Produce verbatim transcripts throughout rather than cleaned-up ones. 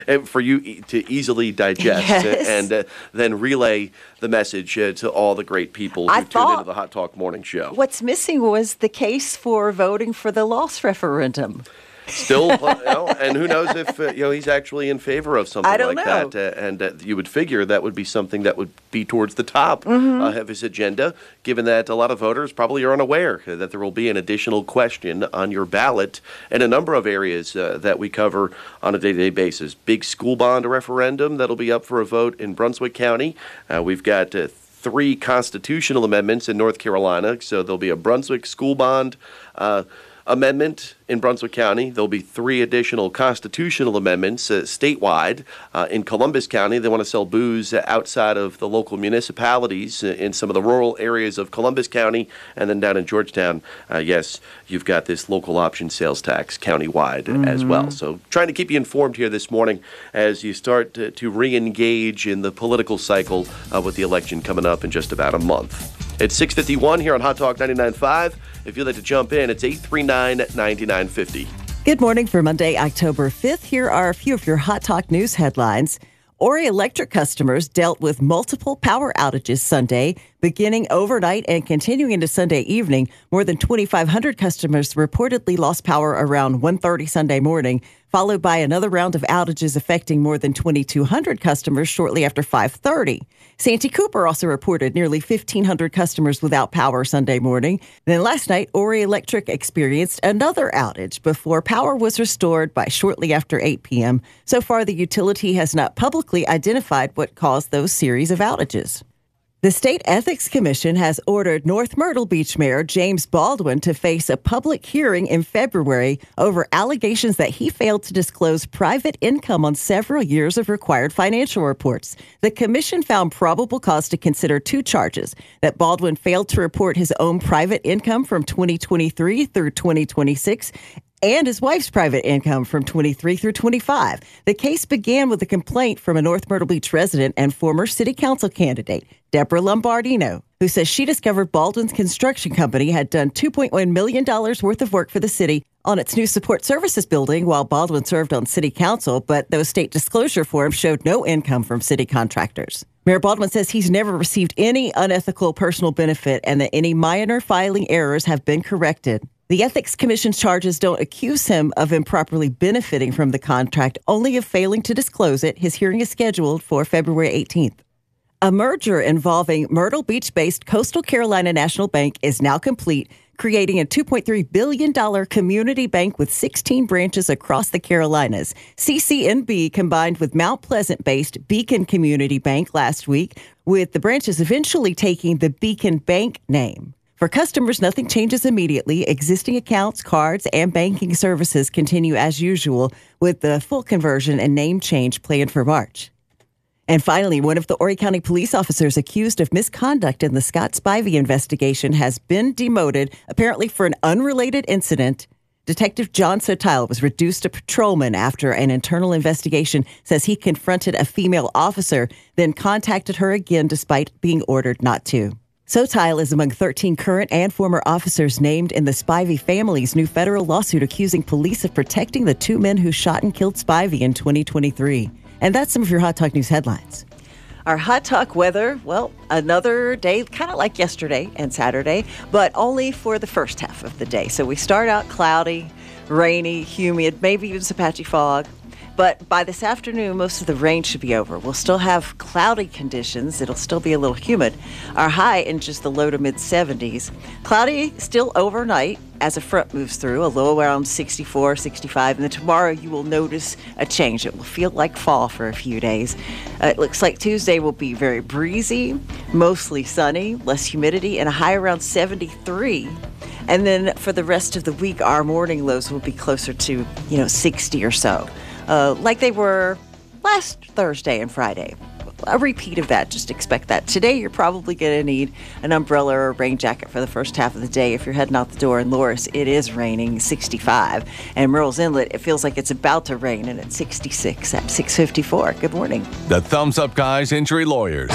And for you e- to easily digest Yes. and uh, then relay the message uh, to all the great people who I tune thought- into the Hot Talk Morning Show. What's missing was the case for voting for the loss referendum. Still, uh, you know, and who knows if uh, you know he's actually in favor of something I don't like know. that. Uh, and uh, you would figure that would be something that would be towards the top Mm-hmm. uh, of his agenda, given that a lot of voters probably are unaware that there will be an additional question on your ballot in a number of areas uh, that we cover on a day-to-day basis. Big school bond referendum that'll be up for a vote in Brunswick County. Uh, we've got uh, three constitutional amendments in North Carolina, so there'll be a Brunswick school bond uh, amendment in Brunswick County. There'll be three additional constitutional amendments uh, statewide. Uh, in Columbus County, they want to sell booze outside of the local municipalities uh, in some of the rural areas of Columbus County. And then down in Georgetown, uh, yes, you've got this local option sales tax countywide mm-hmm. as well. So trying to keep you informed here this morning as you start to, to re-engage in the political cycle uh, with the election coming up in just about a month. It's six fifty-one here on Hot Talk ninety-nine point five. If you'd like to jump in, it's eight three nine, nine nine five zero. Good morning for Monday, October fifth. Here are a few of your Hot Talk news headlines. Ori Electric customers dealt with multiple power outages Sunday, beginning overnight and continuing into Sunday evening. More than twenty-five hundred customers reportedly lost power around one thirty Sunday morning, followed by another round of outages affecting more than twenty-two hundred customers shortly after five thirty. Santee Cooper also reported nearly fifteen hundred customers without power Sunday morning. Then last night, Ori Electric experienced another outage before power was restored by shortly after eight p.m. So far, the utility has not publicly identified what caused those series of outages. The State Ethics Commission has ordered North Myrtle Beach Mayor James Baldwin to face a public hearing in February over allegations that he failed to disclose private income on several years of required financial reports. The commission found probable cause to consider two charges: that Baldwin failed to report his own private income from twenty twenty-three through twenty twenty-six, and his wife's private income from twenty-three through twenty-five. The case began with a complaint from a North Myrtle Beach resident and former city council candidate, Deborah Lombardino, who says she discovered Baldwin's construction company had done two point one million dollars worth of work for the city on its new support services building while Baldwin served on city council, but those state disclosure forms showed no income from city contractors. Mayor Baldwin says he's never received any unethical personal benefit and that any minor filing errors have been corrected. The Ethics Commission's charges don't accuse him of improperly benefiting from the contract, only of failing to disclose it. His hearing is scheduled for February eighteenth. A merger involving Myrtle Beach-based Coastal Carolina National Bank is now complete, creating a two point three billion dollars community bank with sixteen branches across the Carolinas. C C N B combined with Mount Pleasant-based Beacon Community Bank last week, with the branches eventually taking the Beacon Bank name. For customers, nothing changes immediately. Existing accounts, cards, and banking services continue as usual, with the full conversion and name change planned for March. And finally, one of the Horry County police officers accused of misconduct in the Scott Spivey investigation has been demoted, apparently for an unrelated incident. Detective John Sotile was reduced to patrolman after an internal investigation says he confronted a female officer, then contacted her again despite being ordered not to. Sotile is among thirteen current and former officers named in the Spivey family's new federal lawsuit accusing police of protecting the two men who shot and killed Spivey in twenty twenty-three. And that's some of your Hot Talk News headlines. Our Hot Talk weather, well, another day, kind of like yesterday and Saturday, but only for the first half of the day. So we start out cloudy, rainy, humid, maybe even some patchy fog. But by this afternoon, most of the rain should be over. We'll still have cloudy conditions. It'll still be a little humid. Our high in just the low to mid seventies. Cloudy still overnight as a front moves through, a low around sixty-four, sixty-five. And then tomorrow you will notice a change. It will feel like fall for a few days. Uh, it looks like Tuesday will be very breezy, mostly sunny, less humidity, and a high around seventy-three. And then for the rest of the week, our morning lows will be closer to, you know, sixty or so. Uh, like they were last Thursday and Friday. A repeat of that. Just expect that. Today, you're probably going to need an umbrella or a rain jacket for the first half of the day. If you're heading out the door in Loris, it is raining, sixty-five. And Murrells Inlet, it feels like it's about to rain, and it's sixty-six at six fifty-four. Good morning. The Thumbs Up Guys Injury Lawyers.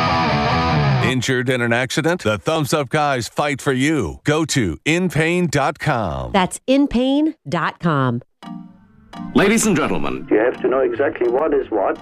Injured in an accident? The Thumbs Up Guys fight for you. Go to in pain dot com. That's in pain dot com. Ladies and gentlemen, You have to know exactly what is what.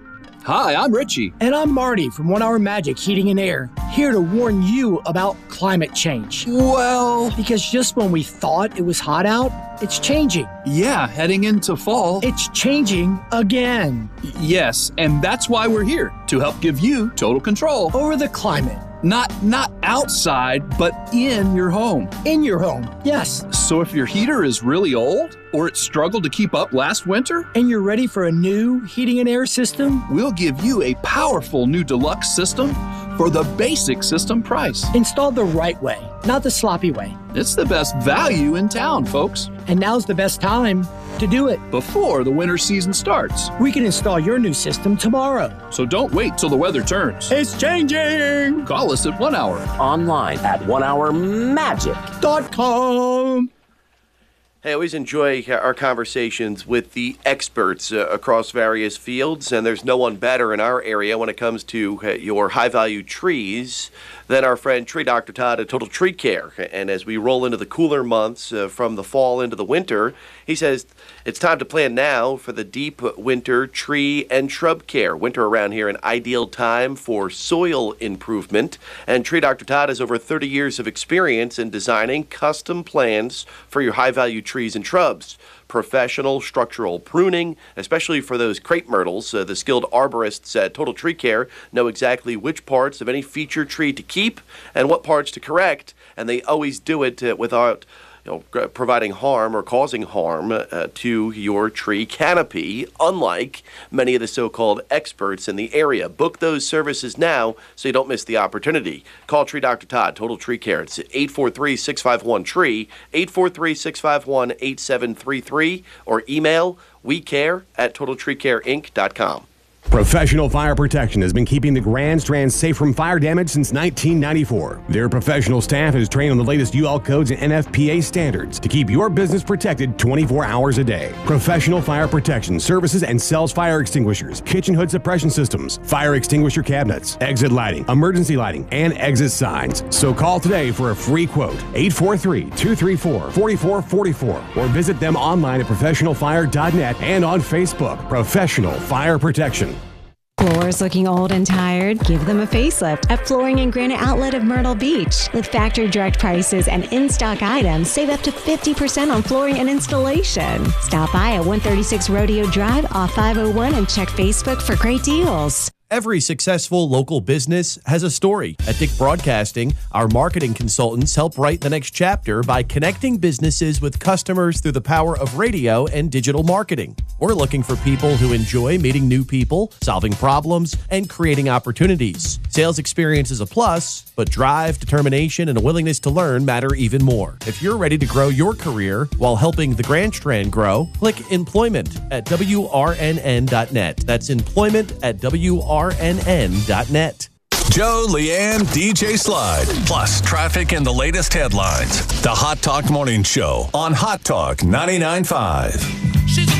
hi, I'm Richie. And I'm Marty from One Hour Magic Heating and Air, here to warn you about climate change. Well, Because just when we thought it was hot out, it's changing. yeah, heading into fall. It's changing again. Yes, and that's why we're here, to help give you total control. Over the climate. Not not outside, but in your home. In your home, yes. So if your heater is really old or it struggled to keep up last winter, And you're ready for a new heating and air system? we'll give you a powerful new deluxe system for the basic system price. Installed the right way, not the sloppy way. It's the best value in town, folks. And now's the best time to do it. Before the winter season starts. We can install your new system tomorrow. So don't wait till the weather turns. It's changing! Call us at one hour. Online at one hour magic. Dot com. Hey, I always enjoy our conversations with the experts uh, across various fields, and there's no one better in our area when it comes to uh, your high-value trees than our friend Tree Doctor Todd at Total Tree Care. And as we roll into the cooler months uh, from the fall into the winter, he says it's time to plan now for the deep winter tree and shrub care. Winter around here, an ideal time for soil improvement. And Tree Doctor Todd has over thirty years of experience in designing custom plans for your high-value trees and shrubs. Professional structural pruning, especially for those crepe myrtles. Uh, the skilled arborists at Total Tree Care know exactly which parts of any feature tree to keep and what parts to correct, and they always do it uh, without you know, g- providing harm or causing harm uh, to your tree canopy, unlike many of the so-called experts in the area. Book those services now so you don't miss the opportunity. Call Tree Doctor Todd, Total Tree Care. It's eight four three, six five one, T R E E, eight four three, six five one, eight seven three three, or email wecare at total tree care inc dot com. Professional Fire Protection has been keeping the Grand Strand safe from fire damage since nineteen ninety-four. Their professional staff is trained on the latest U L codes and N F P A standards to keep your business protected twenty-four hours a day. Professional Fire Protection services and sells fire extinguishers, kitchen hood suppression systems, fire extinguisher cabinets, exit lighting, emergency lighting, and exit signs. So call today for a free quote, eight four three, two three four, four four four four, or visit them online at professional fire dot net and on Facebook. Professional Fire Protection. Floors looking old and tired? Give them a facelift at Flooring and Granite Outlet of Myrtle Beach. With factory direct prices and in-stock items, save up to fifty percent on flooring and installation. Stop by at one thirty-six Rodeo Drive off five oh one and check Facebook for great deals. Every successful local business has a story. At Dick Broadcasting, our marketing consultants help write the next chapter by connecting businesses with customers through the power of radio and digital marketing. We're looking for people who enjoy meeting new people, solving problems, and creating opportunities. Sales experience is a plus, but drive, determination, and a willingness to learn matter even more. If you're ready to grow your career while helping the Grand Strand grow, click employment at W R N N dot net. That's employment at W R N N dot net. Joe, Leanne, D J Slide, plus traffic and the latest headlines. The Hot Talk Morning Show on Hot Talk ninety-nine point five. All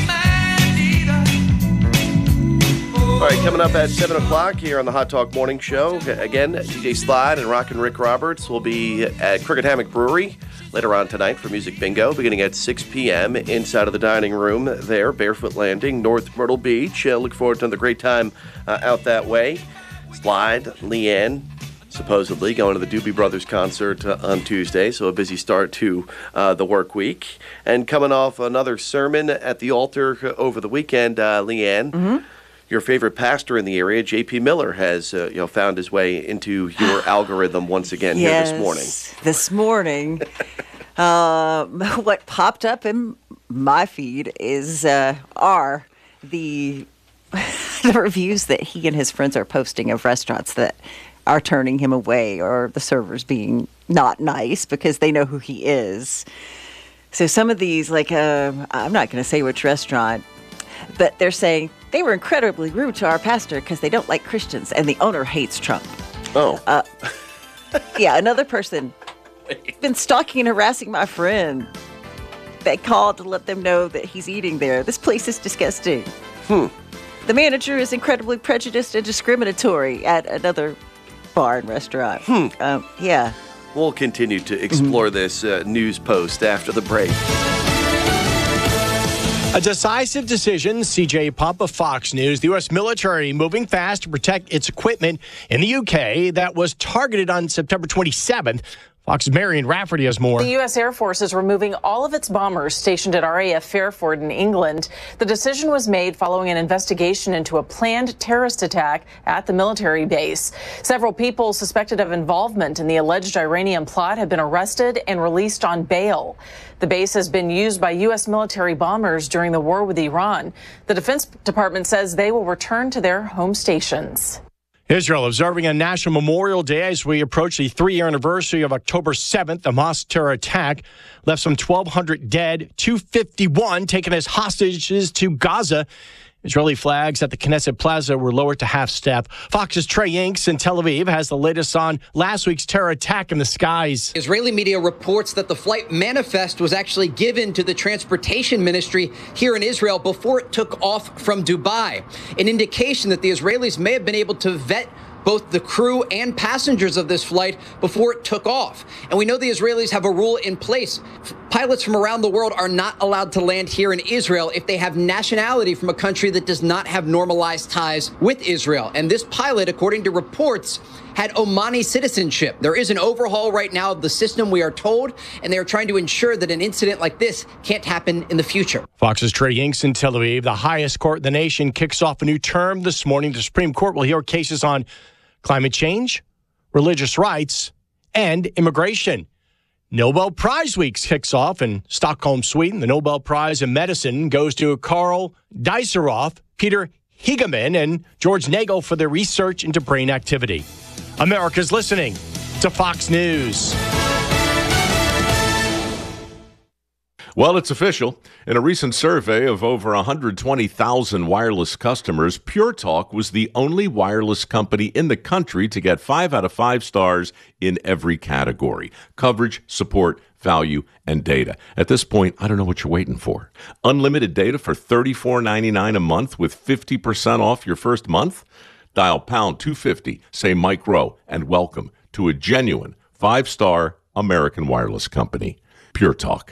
right, coming up at seven o'clock here on the Hot Talk Morning Show. Again, D J Slide and Rockin' Rick Roberts will be at Crooked Hammock Brewery later on tonight for Music Bingo, beginning at six p.m. inside of the dining room there, Barefoot Landing, North Myrtle Beach. Uh, look forward to another great time uh, out that way. Slide, Leanne, supposedly going to the Doobie Brothers concert uh, on Tuesday, so a busy start to uh, the work week. And coming off another sermon at the altar over the weekend, uh, Leanne, Mm-hmm. your favorite pastor in the area, J P Miller, has uh, you know found his way into your algorithm once again yes, here this morning. This morning, uh, what popped up in my feed is uh, are the the reviews that he and his friends are posting of restaurants that are turning him away, or the servers being not nice because they know who he is. So some of these, like uh, I'm not going to say which restaurant, but they're saying they were incredibly rude to our pastor because they don't like Christians, and the owner hates Trump. Oh. Uh, yeah, another person been stalking and harassing my friend. They called to let them know that he's eating there. This place is disgusting. Hmm. The manager is incredibly prejudiced and discriminatory at another bar and restaurant. Hmm. Um, yeah. We'll continue to explore mm-hmm. this uh, news post after the break. A decisive decision, C J Pump of Fox News. The U S military moving fast to protect its equipment in the U K that was targeted on September twenty-seventh. Fox's Marion Rafferty has more. The U S Air Force is removing all of its bombers stationed at R A F Fairford in England. The decision was made following an investigation into a planned terrorist attack at the military base. Several people suspected of involvement in the alleged Iranian plot have been arrested and released on bail. The base has been used by U S military bombers during the war with Iran. The Defense Department says they will return to their home stations. Israel observing a national Memorial Day as we approach the three-year anniversary of October seventh, the Hamas terror attack. Left some twelve hundred dead, two hundred fifty-one taken as hostages to Gaza. Israeli flags at the Knesset Plaza were lowered to half-staff. Fox's Trey Inks in Tel Aviv has the latest on last week's terror attack in the skies. Israeli media reports that the flight manifest was actually given to the transportation ministry here in Israel before it took off from Dubai, an indication that the Israelis may have been able to vet both the crew and passengers of this flight before it took off. And we know the Israelis have a rule in place. Pilots from around the world are not allowed to land here in Israel if they have nationality from a country that does not have normalized ties with Israel. And this pilot, according to reports, had Omani citizenship. There is an overhaul right now of the system, we are told, and they are trying to ensure that an incident like this can't happen in the future. Fox's Trey Inks in Tel Aviv. The highest court in the nation kicks off a new term this morning. The Supreme Court will hear cases on climate change, religious rights, and immigration. Nobel Prize Week kicks off in Stockholm, Sweden. The Nobel Prize in Medicine goes to Karl Deiseroff, Peter Hegeman, and George Nagel for their research into brain activity. America's listening to Fox News. Well, it's official. In a recent survey of over one hundred twenty thousand wireless customers, Pure Talk was the only wireless company in the country to get five out of five stars in every category: coverage, support, value, and data. At this point, I don't know what you're waiting for. Unlimited data for thirty-four ninety-nine a month with fifty percent off your first month? Dial pound two fifty, say Mike Rowe, and welcome to a genuine five-star American wireless company. Pure Talk.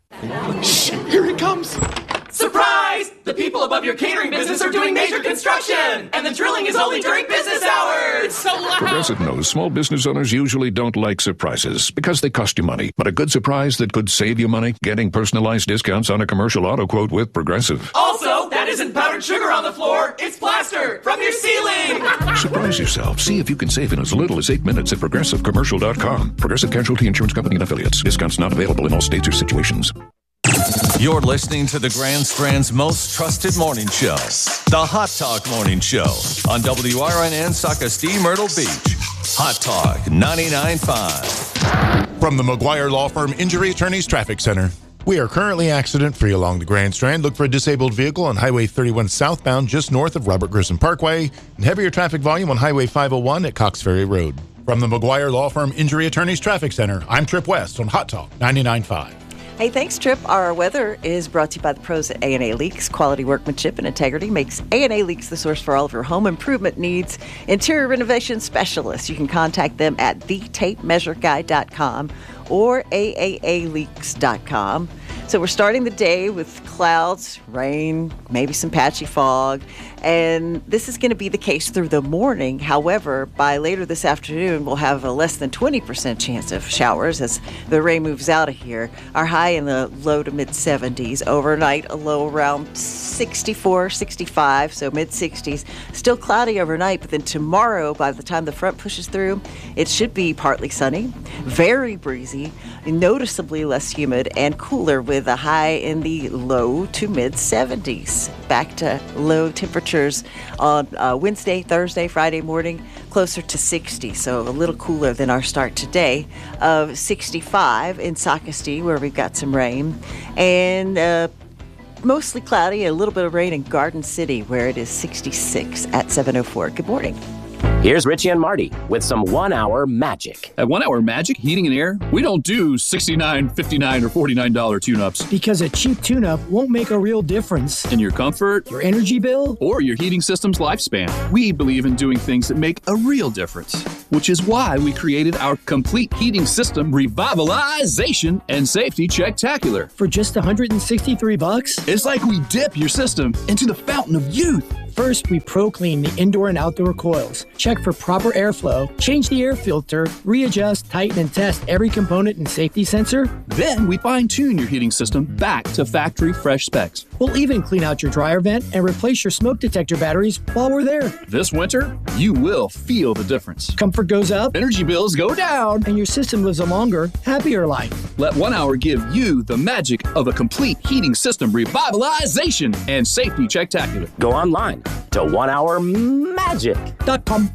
Shh, here it comes. Surprise! The people above your catering business are doing major construction, and the drilling is only during business hours. It's so loud. Progressive knows small business owners usually don't like surprises because they cost you money. But a good surprise that could save you money, getting personalized discounts on a commercial auto quote with Progressive. Also, that isn't powdered sugar on the floor. It's plaster from your ceiling. Surprise yourself. See if you can save in as little as eight minutes at progressive commercial dot com. Progressive Casualty Insurance Company and Affiliates. Discounts not available in all states or situations. You're listening to the Grand Strand's most trusted morning show, the Hot Talk Morning Show on W R N N Sac-Castille, Myrtle Beach. Hot Talk ninety-nine point five. From the McGuire Law Firm Injury Attorneys Traffic Center. We are currently accident-free along the Grand Strand. Look for a disabled vehicle on Highway thirty-one southbound just north of Robert Grissom Parkway, and heavier traffic volume on Highway five oh one at Cox Ferry Road. From the McGuire Law Firm Injury Attorneys Traffic Center, I'm Trip West on Hot Talk ninety-nine point five. Hey, thanks, Trip. Our weather is brought to you by the pros at A and A Leaks. Quality workmanship and integrity makes A and A Leaks the source for all of your home improvement needs. Interior renovation specialists. You can contact them at the tape measure guy dot com or A A A leaks dot com. So we're starting the day with clouds, rain, maybe some patchy fog, and this is going to be the case through the morning. However, by later this afternoon, we'll have a less than twenty percent chance of showers as the rain moves out of here. Our high in the low to mid seventies. Overnight, a low around sixty-four, sixty-five, so mid sixties. Still cloudy overnight, but then tomorrow, by the time the front pushes through, it should be partly sunny, very breezy, noticeably less humid, and cooler with a high in the low to mid seventies. Back to low temperatures on uh, Wednesday, Thursday, Friday morning, closer to sixty, so a little cooler than our start today of sixty-five in Sac-Castille, where we've got some rain, and uh, mostly cloudy, a little bit of rain in Garden City, where it is sixty-six at seven oh four. Good morning. Here's Richie and Marty with some one-hour magic. At One Hour Magic Heating and Air, we don't do sixty-nine dollars, fifty-nine dollars, or forty-nine dollars tune-ups. Because a cheap tune-up won't make a real difference. In your comfort, your energy bill, or your heating system's lifespan. We believe in doing things that make a real difference, which is why we created our complete heating system revitalization and safety check-tacular. For just one hundred sixty-three bucks? It's like we dip your system into the fountain of youth. First, we pro-clean the indoor and outdoor coils, check for proper airflow, change the air filter, readjust, tighten, and test every component and safety sensor. Then we fine-tune your heating system back to factory fresh specs. We'll even clean out your dryer vent and replace your smoke detector batteries while we're there. This winter, you will feel the difference. Comfort goes up, energy bills go down, and your system lives a longer, happier life. Let One Hour give you the magic of a complete heating system revitalization and safety check-tacular. Go online to one hour magic dot com.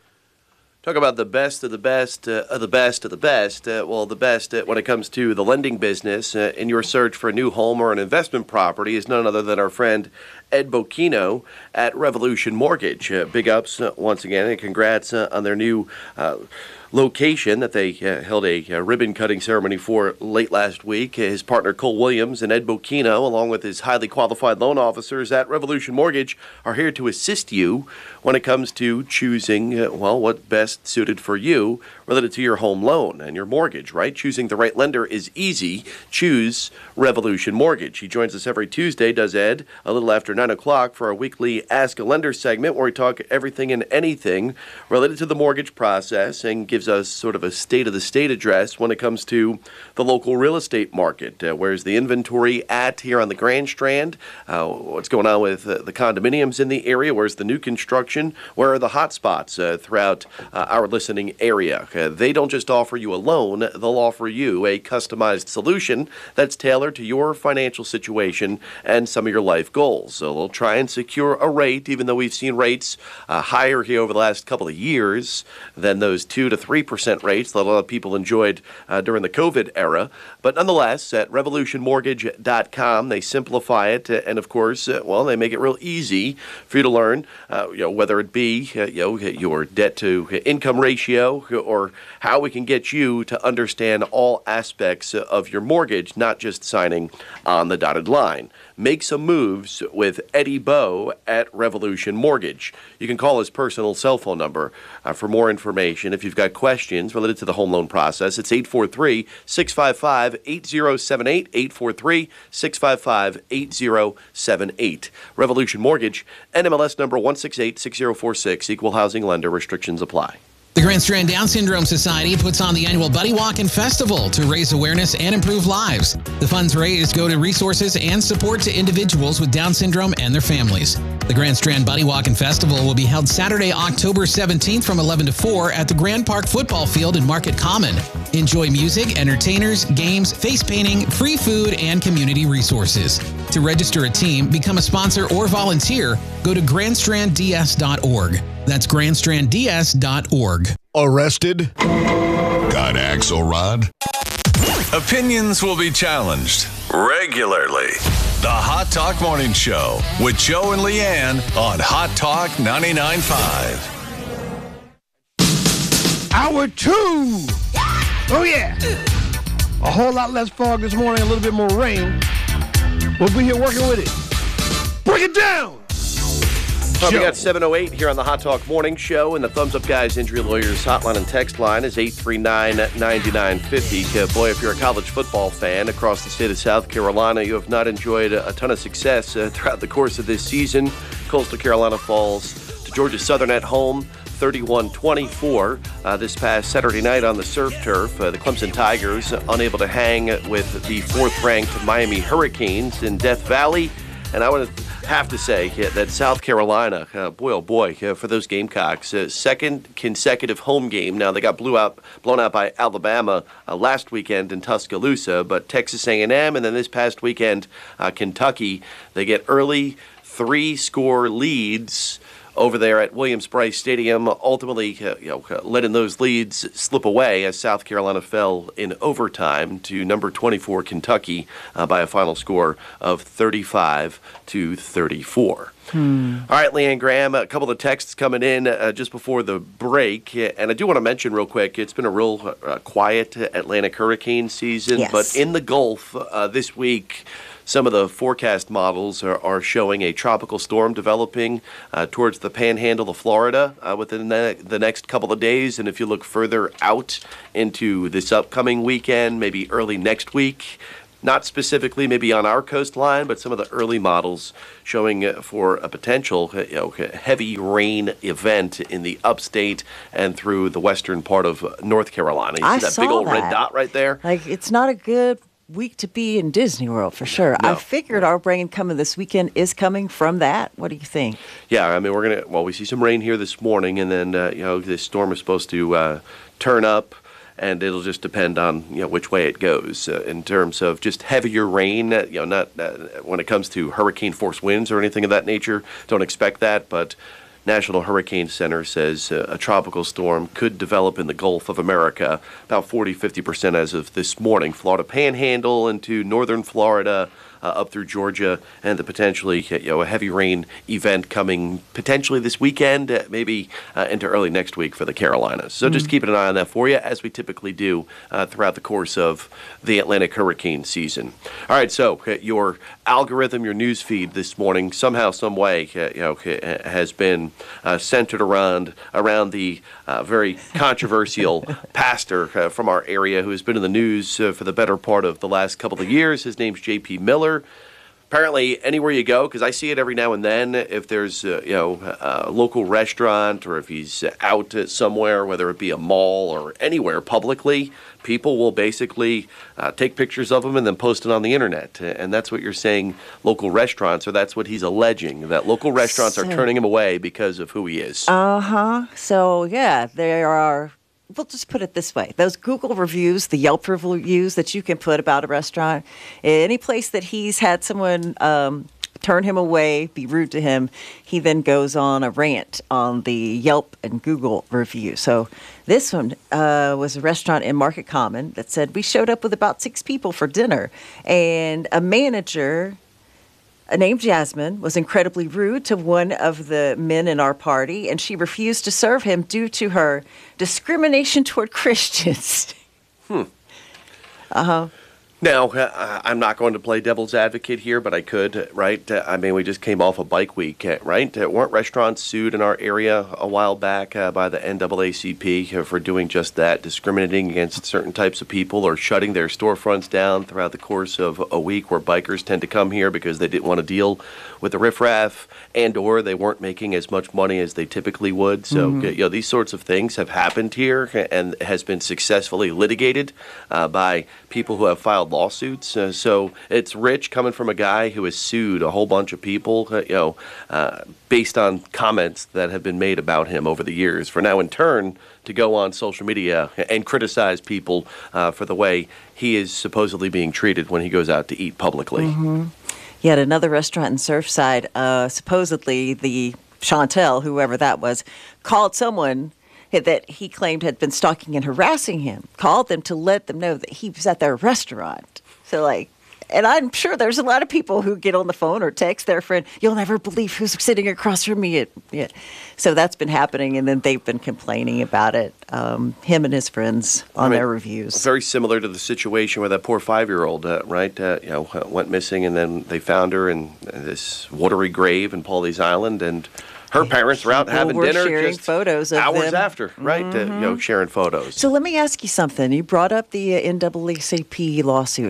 Talk about the best of the best uh, of the best of the best. Uh, well, the best uh, when it comes to the lending business uh, in your search for a new home or an investment property is none other than our friend Ed Bocchino at Revolution Mortgage. Uh, big ups uh, once again, and congrats uh, on their new uh, location that they uh, held a, a ribbon-cutting ceremony for late last week. His partner Cole Williams and Ed Bocchino, along with his highly qualified loan officers at Revolution Mortgage, are here to assist you when it comes to choosing, uh, well, what best suited for you related to your home loan and your mortgage, right? Choosing the right lender is easy. Choose Revolution Mortgage. He joins us every Tuesday, does Ed, a little after nine o'clock for our weekly Ask a Lender segment where we talk everything and anything related to the mortgage process and gives us sort of a state-of-the-state address when it comes to the local real estate market. Uh, where's the inventory at here on the Grand Strand? Uh, what's going on with uh, the condominiums in the area? Where's the new construction? Where are the hot spots uh, throughout uh, our listening area? Uh, they don't just offer you a loan, they'll offer you a customized solution that's tailored to your financial situation and some of your life goals. So they'll try and secure a rate, even though we've seen rates uh, higher here over the last couple of years than those two to three percent rates that a lot of people enjoyed uh, during the COVID era. But nonetheless, at revolution mortgage dot com, they simplify it, uh, and of course, uh, well, they make it real easy for you to learn, uh, you know, whether it be uh, you know, your debt to income ratio or how we can get you to understand all aspects of your mortgage, not just signing on the dotted line. Make some moves with Eddie Bowe at Revolution Mortgage. You can call his personal cell phone number uh, for more information. If you've got questions related to the home loan process, it's eight four three, six five five, eight zero seven eight, eight four three, six five five, eight zero seven eight. Revolution Mortgage, N M L S number one six eight six zero four six, equal housing lender, restrictions apply. The Grand Strand Down Syndrome Society puts on the annual Buddy Walk and Festival to raise awareness and improve lives. The funds raised go to resources and support to individuals with Down syndrome and their families. The Grand Strand Buddy Walk and Festival will be held Saturday, October seventeenth from eleven to four at the Grand Park Football Field in Market Common. Enjoy music, entertainers, games, face painting, free food, and community resources. To register a team, become a sponsor, or volunteer, go to grand strand d s dot org. That's grand strand d s dot org. Arrested? Got Axelrod? Opinions will be challenged regularly. The Hot Talk Morning Show with Joe and Leanne on Hot Talk ninety-nine point five. Hour two. Oh, yeah. A whole lot less fog this morning, a little bit more rain. We'll be here working with it. Break it down. Well, we got seven oh eight here on the Hot Talk Morning Show, and the Thumbs Up Guys Injury Lawyers hotline and text line is eight three nine, nine nine five zero. Boy, if you're a college football fan across the state of South Carolina, you have not enjoyed a, a ton of success uh, throughout the course of this season. Coastal Carolina falls to Georgia Southern at home, thirty-one twenty-four uh, this past Saturday night on the surf turf. Uh, the Clemson Tigers uh, unable to hang with the fourth-ranked Miami Hurricanes in Death Valley. And I would have to say yeah, that South Carolina, uh, boy, oh boy, uh, for those Gamecocks, uh, second consecutive home game. Now, they got blew out, blown out by Alabama uh, last weekend in Tuscaloosa, but Texas A and M, and then this past weekend, uh, Kentucky, they get early three-score leads over there at Williams-Brice Stadium, ultimately uh, you know, letting those leads slip away as South Carolina fell in overtime to number twenty-four Kentucky uh, by a final score of thirty-five to thirty-four. Hmm. All right, Leanne Graham, a couple of texts coming in uh, just before the break. And I do want to mention real quick, it's been a real uh, quiet Atlantic hurricane season. Yes. But in the Gulf uh, this week, some of the forecast models are, are showing a tropical storm developing uh, towards the panhandle of Florida uh, within the, the next couple of days. And if you look further out into this upcoming weekend, maybe early next week, not specifically maybe on our coastline, but some of the early models showing uh, for a potential uh, you know, heavy rain event in the upstate and through the western part of North Carolina. You I see that saw big old that. red dot right there? Like, it's not a good week to be in Disney World for sure. No. I figured our rain coming this weekend is coming from that. What do you think? Yeah, I mean, we're going to, well, we see some rain here this morning, and then, uh, you know, this storm is supposed to uh, turn up. And it'll just depend on, you know, which way it goes uh, in terms of just heavier rain. Uh, you know, not uh, when it comes to hurricane force winds or anything of that nature. Don't expect that. But National Hurricane Center says uh, a tropical storm could develop in the Gulf of America, about forty, fifty percent as of this morning. Florida Panhandle into northern Florida, uh, up through Georgia, and the potentially, you know, a heavy rain event coming potentially this weekend, uh, maybe uh, into early next week for the Carolinas. So just Mm. keeping an eye on that for you, as we typically do uh, throughout the course of the Atlantic hurricane season. All right, so uh, your algorithm, your news feed this morning, somehow, some way, uh, you know, uh, has been uh, centered around around the uh, very controversial pastor uh, from our area who has been in the news uh, for the better part of the last couple of years. His name's J P Miller. Apparently, anywhere you go, because I see it every now and then, if there's uh, you know a local restaurant or if he's out somewhere, whether it be a mall or anywhere publicly, people will basically uh, take pictures of him and then post it on the internet. And that's what you're saying, local restaurants, or that's what he's alleging, that local restaurants are So- turning him away because of who he is. Uh-huh. So, yeah, there are, we'll just put it this way. Those Google reviews, the Yelp reviews that you can put about a restaurant, any place that he's had someone um, turn him away, be rude to him, he then goes on a rant on the Yelp and Google review. So this one uh, was a restaurant in Market Common that said, we showed up with about six people for dinner, and a manager named Jasmine was incredibly rude to one of the men in our party, and she refused to serve him due to her discrimination toward Christians. Hmm. Uh-huh. Now, uh, I'm not going to play devil's advocate here, but I could, right? Uh, I mean, we just came off a bike week, uh, right? Uh, weren't restaurants sued in our area a while back uh, by the N double A C P uh, for doing just that, discriminating against certain types of people or shutting their storefronts down throughout the course of a week where bikers tend to come here because they didn't want to deal with the riffraff and or they weren't making as much money as they typically would. So, Mhm. uh, you know, these sorts of things have happened here and has been successfully litigated uh, by people who have filed lawsuits. Uh, so it's rich coming from a guy who has sued a whole bunch of people, uh, you know, uh, based on comments that have been made about him over the years. For now, in turn, to go on social media and criticize people uh, for the way he is supposedly being treated when he goes out to eat publicly. Mm-hmm. Yet another restaurant in Surfside, uh, supposedly the Chantel, whoever that was, called someone that he claimed had been stalking and harassing him, called them to let them know that he was at their restaurant. So, like, and I'm sure there's a lot of people who get on the phone or text their friend, you'll never believe who's sitting across from me. It, yeah. So that's been happening, and then they've been complaining about it, um, him and his friends, on I mean, their reviews. Very similar to the situation where that poor five-year-old, uh, right, uh, you know, uh, went missing, and then they found her in uh, this watery grave in Pawleys Island, and her parents were out People having were dinner sharing just photos of hours them. after, right, uh, you know, sharing photos. So let me ask you something. You brought up the uh, N double A C P lawsuit.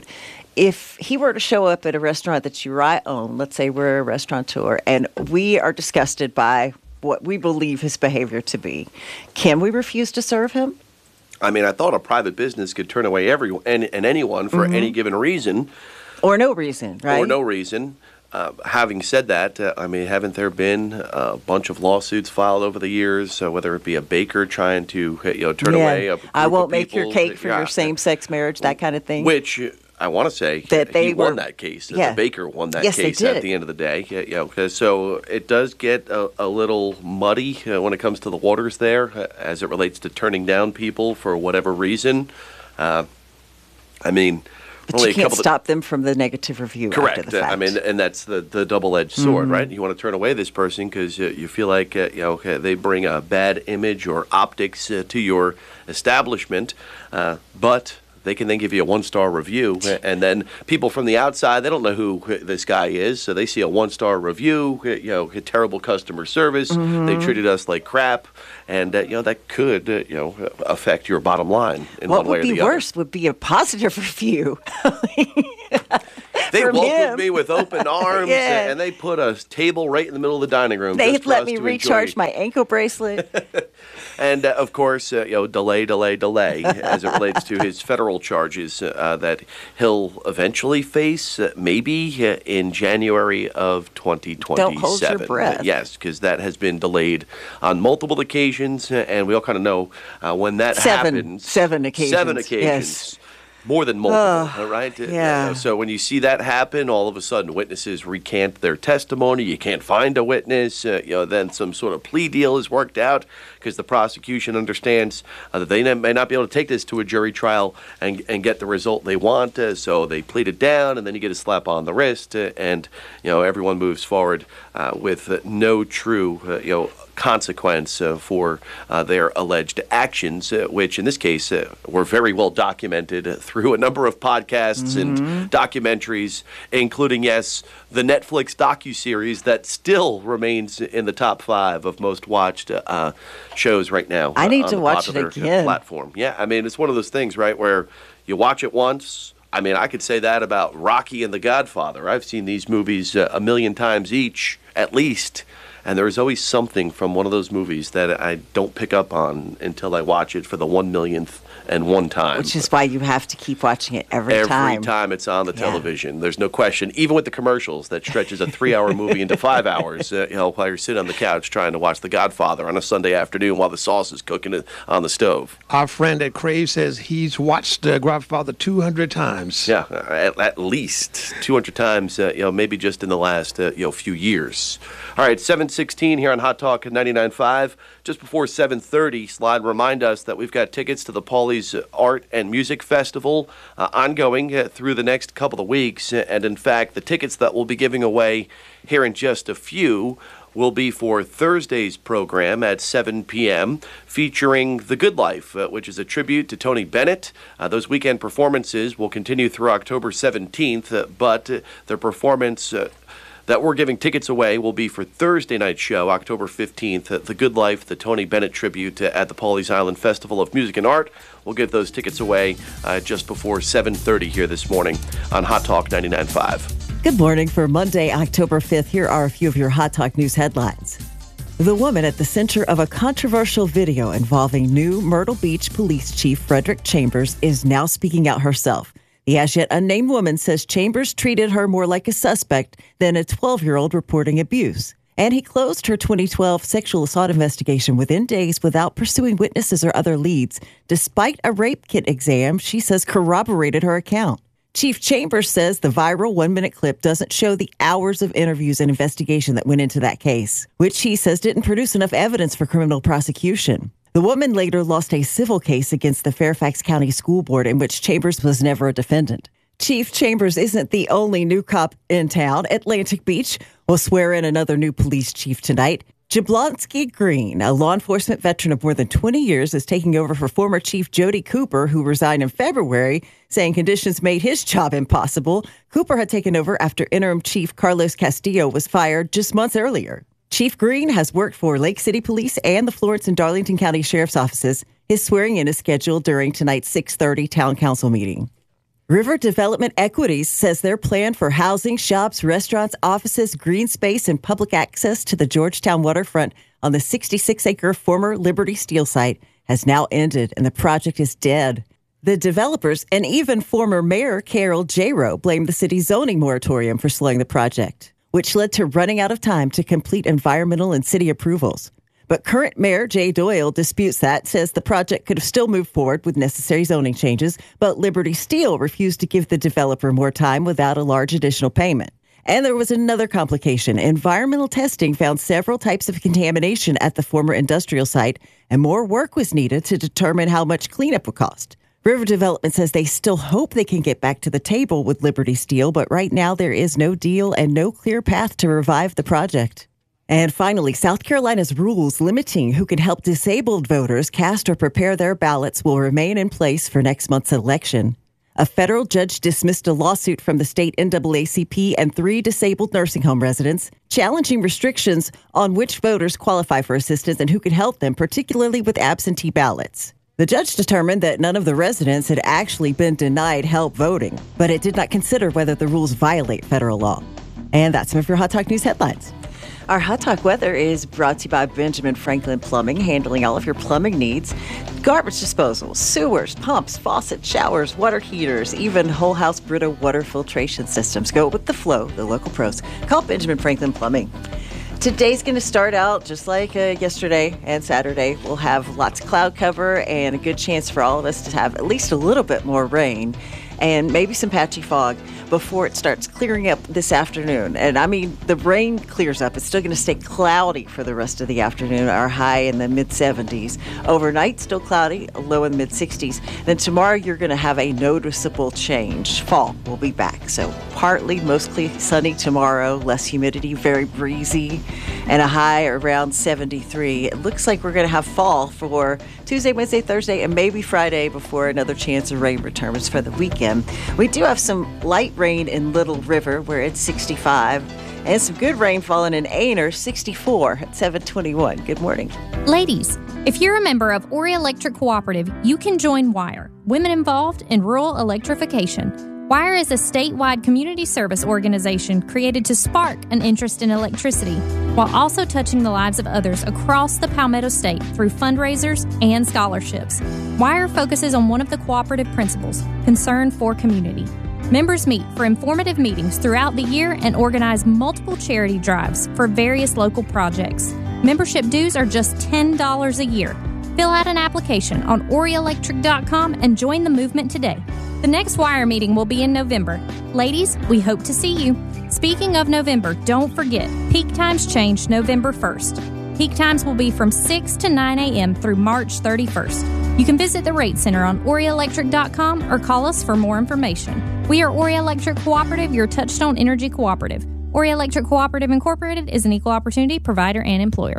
If he were to show up at a restaurant that you or I own, let's say we're a restaurateur, and we are disgusted by what we believe his behavior to be, can we refuse to serve him? I mean, I thought a private business could turn away everyone and, and anyone for Mhm. any given reason. Or no reason, right? Or no reason. Uh, having said that, uh, I mean, haven't there been a bunch of lawsuits filed over the years, uh, whether it be a baker trying to, you know, turn Yeah. away a I group won't of make your people cake that- for yeah. your same-sex marriage, that kind of thing. Which I want to say that they he won were, that case. Yeah. The Baker won that yes, case they did. at the end of the day. Yeah, you know, 'cause so it does get a, a little muddy uh, when it comes to the waters there, uh, as it relates to turning down people for whatever reason. Uh, I mean, But only you a can't couple stop them from the negative review. Correct. After the fact. I mean, and that's the, the double-edged sword, Mhm. right? You want to turn away this person because uh, you feel like uh, you know uh, they bring a bad image or optics uh, to your establishment, uh, but they can then give you a one-star review, and then people from the outside, they don't know who this guy is, so they see a one-star review, you know, terrible customer service, Mhm. they treated us like crap, and uh, you know that could uh, you know affect your bottom line in what one way would or be the worse would be a positive review. other. They from welcomed him. me with open arms, Yeah. and they put a table right in the middle of the dining room. They just for let us me to recharge enjoy. my ankle bracelet. And uh, of course, uh, you know, delay, delay, delay, as it relates to his federal charges uh, that he'll eventually face, uh, maybe uh, in January of twenty twenty-seven. Don't hold your breath. Uh, yes, because that has been delayed on multiple occasions, uh, and we all kind of know uh, when that Seven. happens. Seven occasions. Seven occasions. Yes. More than multiple, Ugh, all right? Uh, yeah. uh, So when you see that happen, all of a sudden witnesses recant their testimony. You can't find a witness. Uh, you know, then some sort of plea deal is worked out because the prosecution understands uh, that they n- may not be able to take this to a jury trial and and get the result they want. Uh, so they plead it down, and then you get a slap on the wrist, uh, and you know everyone moves forward uh, with uh, no true uh, you know. consequence uh, for uh, their alleged actions, uh, which in this case uh, were very well documented uh, through a number of podcasts Mhm. and documentaries, including, yes, the Netflix docuseries that still remains in the top five of most watched uh, shows right now. I uh, need on to the watch it popular again. Platform. Yeah, I mean, it's one of those things, right, where you watch it once. I mean, I could say that about Rocky and The Godfather. I've seen these movies uh, a million times each, at least. And there's always something from one of those movies that I don't pick up on until I watch it for the one millionth and one time. Which is why you have to keep watching it every, Every time. time it's on the television. There's no question. Even with the commercials that stretches a three-hour movie into five hours, uh, you know, while you're sitting on the couch trying to watch The Godfather on a Sunday afternoon while the sauce is cooking it on the stove. Our friend at Crave says he's watched uh, Godfather two hundred times. Yeah, at, at least two hundred times, uh, you know, maybe just in the last, uh, you know, few years. All right, seven sixteen here on Hot Talk ninety-nine point five. Just before seven thirty, Slide, remind us that we've got tickets to the Paulie's Art and Music Festival uh, ongoing uh, through the next couple of weeks. And in fact, the tickets that we'll be giving away here in just a few will be for Thursday's program at seven p.m. featuring The Good Life, uh, which is a tribute to Tony Bennett. Uh, those weekend performances will continue through October seventeenth, uh, but uh, their performance uh, that we're giving tickets away will be for Thursday night show, October fifteenth, uh, The Good Life, the Tony Bennett tribute uh, at the Pawleys Island Festival of Music and Art. We'll give those tickets away uh, just before seven thirty here this morning on Hot Talk ninety-nine point five. Good morning for Monday, October fifth. Here are a few of your Hot Talk News headlines. The woman at the center of a controversial video involving new Myrtle Beach Police Chief Frederick Chambers is now speaking out herself. The as yet unnamed woman says Chambers treated her more like a suspect than a twelve-year-old reporting abuse. And he closed her twenty twelve sexual assault investigation within days without pursuing witnesses or other leads, despite a rape kit exam she says corroborated her account. Chief Chambers says the viral one-minute clip doesn't show the hours of interviews and investigation that went into that case, which he says didn't produce enough evidence for criminal prosecution. The woman later lost a civil case against the Fairfax County School Board in which Chambers was never a defendant. Chief Chambers isn't the only new cop in town. Atlantic Beach will swear in another new police chief tonight. Jablonski Green, a law enforcement veteran of more than twenty years, is taking over for former Chief Jody Cooper, who resigned in February, saying conditions made his job impossible. Cooper had taken over after interim Chief Carlos Castillo was fired just months earlier. Chief Green has worked for Lake City Police and the Florence and Darlington County Sheriff's Offices. His swearing-in is scheduled during tonight's six thirty Town Council meeting. River Development Equities says their plan for housing, shops, restaurants, offices, green space, and public access to the Georgetown waterfront on the sixty-six acre former Liberty Steel site has now ended, and the project is dead. The developers and even former Mayor Carol Jaro blamed the city's zoning moratorium for slowing the project, which led to running out of time to complete environmental and city approvals. But current Mayor Jay Doyle disputes that, says the project could have still moved forward with necessary zoning changes, but Liberty Steel refused to give the developer more time without a large additional payment. And there was another complication. Environmental testing found several types of contamination at the former industrial site, and more work was needed to determine how much cleanup would cost. River Development says they still hope they can get back to the table with Liberty Steel, but right now there is no deal and no clear path to revive the project. And finally, South Carolina's rules limiting who can help disabled voters cast or prepare their ballots will remain in place for next month's election. A federal judge dismissed a lawsuit from the state N double A C P and three disabled nursing home residents, challenging restrictions on which voters qualify for assistance and who can help them, particularly with absentee ballots. The judge determined that none of the residents had actually been denied help voting, but it did not consider whether the rules violate federal law. And that's some of your Hot Talk News headlines. Our Hot Talk weather is brought to you by Benjamin Franklin Plumbing, handling all of your plumbing needs. Garbage disposal, sewers, pumps, faucets, showers, water heaters, even whole house Brita water filtration systems. Go with the flow, the local pros. Call Benjamin Franklin Plumbing. Today's going to start out just like uh, yesterday and Saturday. We'll have lots of cloud cover and a good chance for all of us to have at least a little bit more rain and maybe some patchy fog before it starts clearing up this afternoon. And I mean, the rain clears up. It's still going to stay cloudy for the rest of the afternoon. Our high in the mid seventies. Overnight, still cloudy, a low in the mid sixties. Then tomorrow, you're going to have a noticeable change. Fall will be back. So partly, mostly sunny tomorrow, less humidity, very breezy, and a high around seventy-three. It looks like we're going to have fall for Tuesday, Wednesday, Thursday, and maybe Friday before another chance of rain returns for the weekend. We do have some light rain in Little River, where it's sixty-five, and some good rain falling in Aner, sixty-four at seven twenty-one. Good morning. Ladies, if you're a member of Ori Electric Cooperative, you can join WIRE, Women Involved in Rural Electrification. WIRE is a statewide community service organization created to spark an interest in electricity, while also touching the lives of others across the Palmetto State through fundraisers and scholarships. WIRE focuses on one of the cooperative principles, concern for community. Members meet for informative meetings throughout the year and organize multiple charity drives for various local projects. Membership dues are just ten dollars a year. Fill out an application on ori electric dot com and join the movement today. The next WIRE meeting will be in November. Ladies, we hope to see you. Speaking of November, don't forget, peak times change November first. Peak times will be from six to nine a.m. through March thirty-first. You can visit the Rate Center on ori electric dot com or call us for more information. We are Ori Electric Cooperative, your Touchstone Energy Cooperative. Ori Electric Cooperative Incorporated is an equal opportunity provider and employer.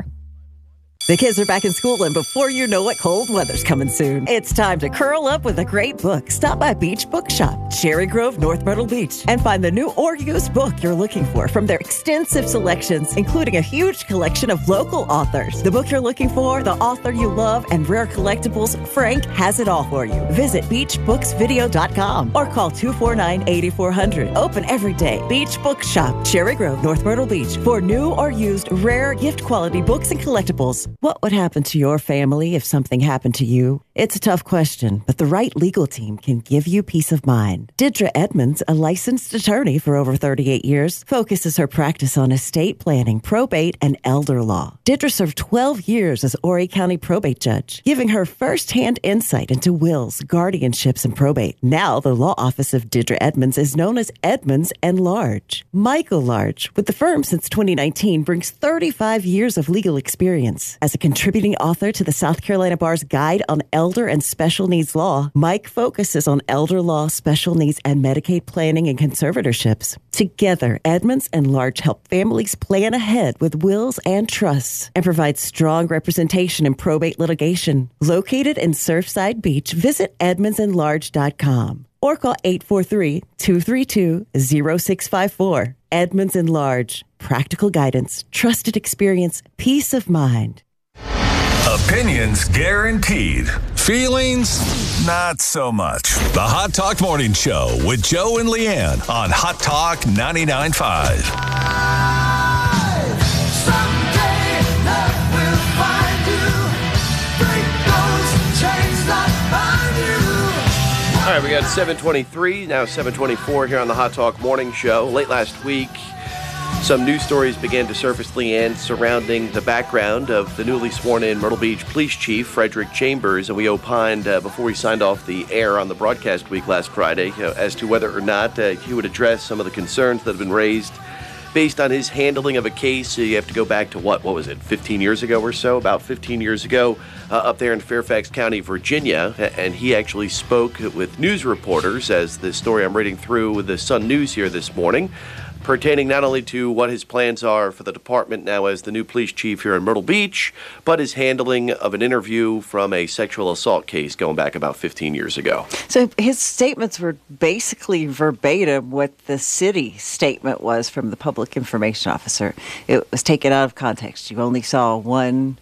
The kids are back in school, and before you know it, cold weather's coming soon. It's time to curl up with a great book. Stop by Beach Bookshop, Cherry Grove, North Myrtle Beach, and find the new or used book you're looking for from their extensive selections, including a huge collection of local authors. The book you're looking for, the author you love, and rare collectibles, Frank has it all for you. Visit beach books video dot com or call two four nine, eight four zero zero. Open every day. Beach Bookshop, Cherry Grove, North Myrtle Beach, for new or used rare gift quality books and collectibles. What would happen to your family if something happened to you? It's a tough question, but the right legal team can give you peace of mind. Didra Edmonds, a licensed attorney for over thirty-eight years, focuses her practice on estate planning, probate, and elder law. Didra served twelve years as Horry County probate judge, giving her firsthand insight into wills, guardianships, and probate. Now, the law office of Didra Edmonds is known as Edmonds and Large. Michael Large, with the firm since twenty nineteen, brings thirty-five years of legal experience. As a contributing author to the South Carolina Bar's Guide on Elder and Special Needs Law, Mike focuses on elder law, special needs, and Medicaid planning and conservatorships. Together, Edmonds and Large help families plan ahead with wills and trusts and provide strong representation in probate litigation. Located in Surfside Beach, visit edmonds and large dot com or call eight four three, two three two, zero six five four. Edmonds and Large. Practical guidance, trusted experience, peace of mind. Opinions guaranteed. Feelings, not so much. The Hot Talk Morning Show with Joe and Leanne on Hot Talk ninety-nine point five. All right, we got seven twenty-three, now seven twenty-four here on the Hot Talk Morning Show. Late last week, Some news stories began to surface, Leanne, surrounding the background of the newly sworn-in Myrtle Beach Police Chief, Frederick Chambers, and we opined uh, before we signed off the air on the broadcast week last Friday uh, as to whether or not uh, he would address some of the concerns that have been raised based on his handling of a case. Uh, you have to go back to, what, what was it, fifteen years ago or so? About fifteen years ago, uh, up there in Fairfax County, Virginia, and he actually spoke with news reporters, as the story I'm reading through with the Sun News here this morning, pertaining not only to what his plans are for the department now as the new police chief here in Myrtle Beach, but his handling of an interview from a sexual assault case going back about fifteen years ago. So his statements were basically verbatim what the city statement was from the public information officer. It was taken out of context. You only saw one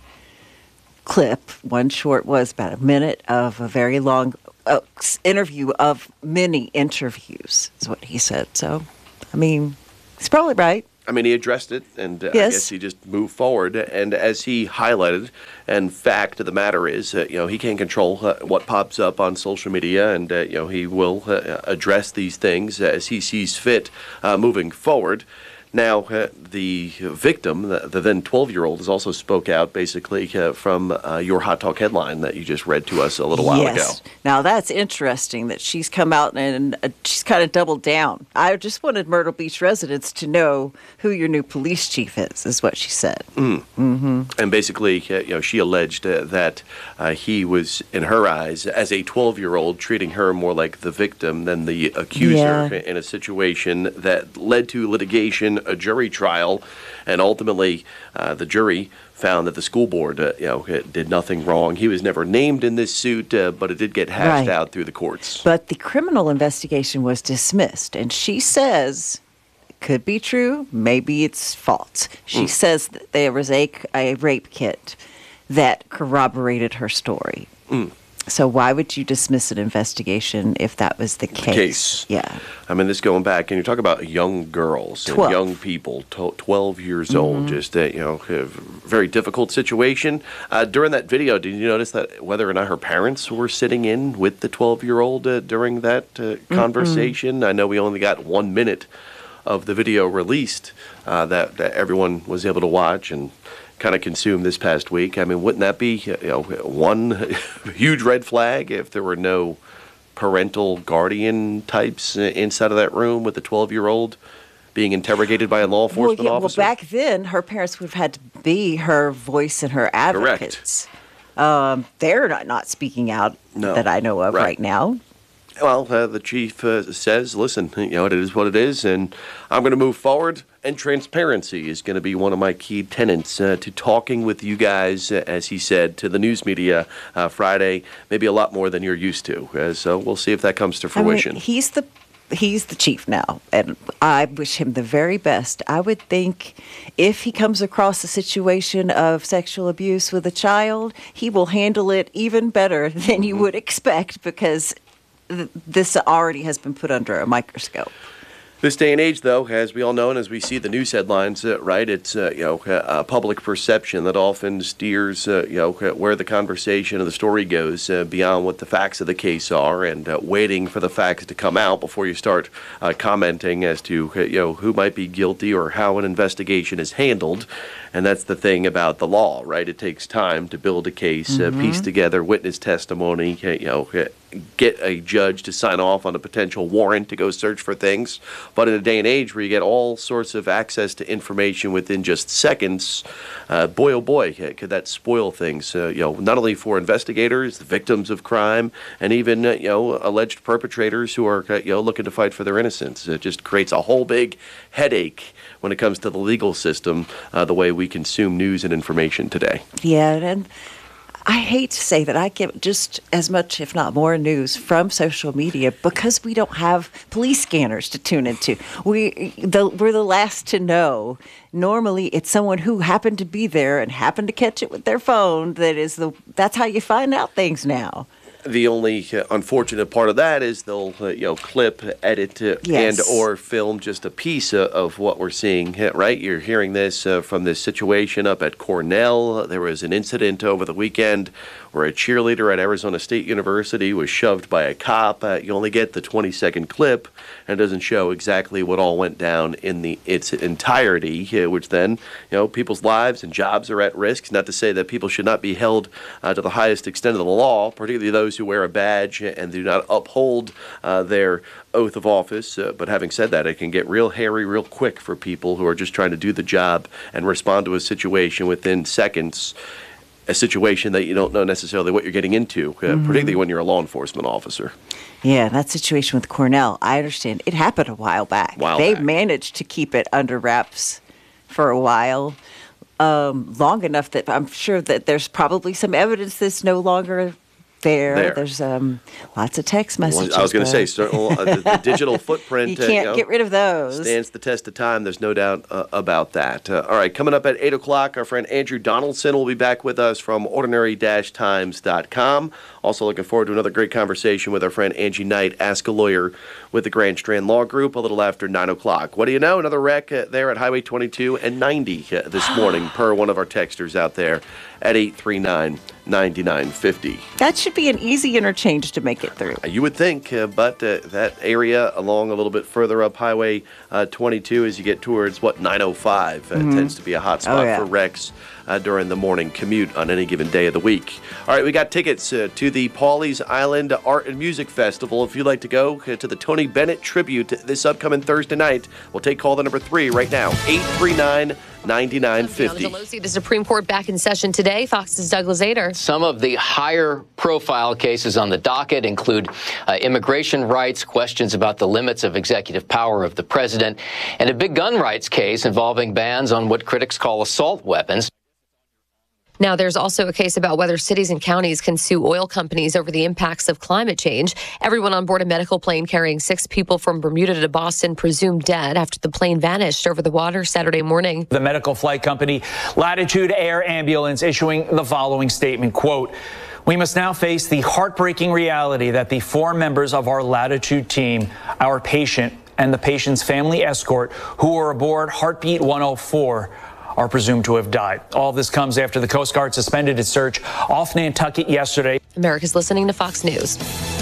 clip. One short was about a minute of a very long uh, interview of many interviews, is what he said. So, I mean, he's probably right. I mean, he addressed it, and uh, yes. I guess he just moved forward. And as he highlighted, and fact of the matter is, uh, you know, he can't control uh, what pops up on social media, and, uh, you know, he will uh, address these things as he sees fit uh, moving forward. Now, uh, the victim, the, the then twelve-year-old, has also spoke out basically uh, from uh, your Hot Talk headline that you just read to us a little while yes. ago. Now, that's interesting that she's come out and uh, she's kind of doubled down. I just wanted Myrtle Beach residents to know who your new police chief is, is what she said. Mm. Mm-hmm. And basically, uh, you know, she alleged uh, that uh, he was, in her eyes, as a twelve-year-old, treating her more like the victim than the accuser Yeah. in a situation that led to litigation, a jury trial, and ultimately uh, the jury found that the school board, uh, you know, did nothing wrong. He was never named in this suit, uh, but it did get hashed Right. out through the courts. But the criminal investigation was dismissed, and she says it could be true, maybe it's false. She Mm. says that there was a, a rape kit that corroborated her story. Mm. So why would you dismiss an investigation if that was the case? Case. Yeah. I mean, this going back, and you talk about young girls and twelve. young people, to- twelve years Mhm. old, just, uh, you know, a very difficult situation. Uh, during that video, did you notice that whether or not her parents were sitting in with the twelve-year-old uh, during that uh, conversation? I know we only got one minute of the video released uh, that, that everyone was able to watch and kind of consumed this past week. I mean, wouldn't that be, you know, one huge red flag if there were no parental guardian types inside of that room with the twelve-year-old being interrogated by a law enforcement well, yeah, officer? Well, back then, her parents would have had to be her voice and her advocates. Um, they're not, not speaking out No. that I know of Right. right now. Well, uh, the chief uh, says, listen, you know, it is what it is, and I'm going to move forward, and transparency is going to be one of my key tenets uh, to talking with you guys, uh, as he said, to the news media uh, Friday, maybe a lot more than you're used to. Uh, so we'll see if that comes to fruition. I mean, he's the he's the chief now, and I wish him the very best. I would think if he comes across a situation of sexual abuse with a child, he will handle it even better than you would expect, because th- this already has been put under a microscope. This day and age, though, as we all know, and as we see the news headlines, uh, right, it's uh, you know uh, public perception that often steers uh, you know where the conversation of the story goes uh, beyond what the facts of the case are, and uh, waiting for the facts to come out before you start uh, commenting as to uh, you know who might be guilty or how an investigation is handled. And that's the thing about the law, right? It takes time to build a case, Mm-hmm. uh, piece together witness testimony, uh, you know, uh, get a judge to sign off on a potential warrant to go search for things. But in a day and age where you get all sorts of access to information within just seconds, uh, boy, oh boy, could that spoil things, uh, you know, not only for investigators, the victims of crime, and even, uh, you know, alleged perpetrators who are, uh, you know, looking to fight for their innocence. It just creates a whole big headache when it comes to the legal system, uh, the way we consume news and information today. Yeah, and I hate to say that I get just as much, if not more, news from social media because we don't have police scanners to tune into. We, the, we're the last to know. Normally, it's someone who happened to be there and happened to catch it with their phone. That is the. That's how you find out things now. The only uh, unfortunate part of that is they'll, uh, you know, clip, edit, uh, Yes. and or film just a piece uh, of what we're seeing, uh, right? You're hearing this uh, from this situation up at Cornell. There was an incident over the weekend where a cheerleader at Arizona State University was shoved by a cop. Uh, you only get the twenty-second clip, and it doesn't show exactly what all went down in the its entirety, uh, which then, you know, people's lives and jobs are at risk. Not to say that people should not be held uh, to the highest extent of the law, particularly those who wear a badge and do not uphold uh, their oath of office. Uh, but having said that, it can get real hairy real quick for people who are just trying to do the job and respond to a situation within seconds, a situation that you don't know necessarily what you're getting into, uh, Mhm. particularly when you're a law enforcement officer. Yeah, that situation with Cornell, I understand. It happened a while back. While they back. managed to keep it under wraps for a while, um, long enough that I'm sure that there's probably some evidence that's no longer there. There. There's um, lots of text messages. I was going to say, though. certain, uh, the, the digital footprint You uh, can't know, get rid of those. stands the test of time. There's no doubt uh, about that. Uh, all right, coming up at eight o'clock, our friend Andrew Donaldson will be back with us from ordinary dash times dot com. Also looking forward to another great conversation with our friend Angie Knight, Ask a Lawyer with the Grand Strand Law Group, a little after nine o'clock. What do you know? Another wreck uh, there at Highway twenty-two and ninety uh, this morning, per one of our texters out there at eight three nine, nine nine five zero. That should be an easy interchange to make it through. You would think, uh, but uh, that area along a little bit further up Highway uh, twenty-two as you get towards, what, nine oh five, uh, Mhm. tends to be a hot spot Oh, yeah. for wrecks uh, during the morning commute on any given day of the week. All right, we got tickets uh, to the Pawleys Island Art and Music Festival. If you'd like to go uh, to the Tony Bennett tribute this upcoming Thursday night, we'll take call the number three right now, eight three nine, nine nine five zero. Pelosi, the Supreme Court back in session today. Fox's Douglas Ader. Some of the higher profile cases on the docket include uh, immigration rights, questions about the limits of executive power of the president, and a big gun rights case involving bans on what critics call assault weapons. Now, there's also a case about whether cities and counties can sue oil companies over the impacts of climate change. Everyone on board a medical plane carrying six people from Bermuda to Boston presumed dead after the plane vanished over the water Saturday morning. The medical flight company Latitude Air Ambulance issuing the following statement, quote, "We must now face the heartbreaking reality that the four members of our Latitude team, our patient and the patient's family escort who were aboard Heartbeat one oh four are presumed to have died." All this comes after the Coast Guard suspended its search off Nantucket yesterday. America's listening to Fox News.